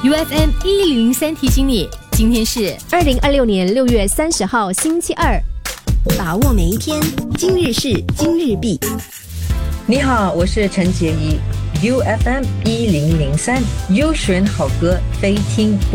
UFM 1003提醒你，今天是 2026年6月30号星期二， 把握每一天，今日事今日毕。 你好，我是陈洁仪，UFM 1003，优选好歌非听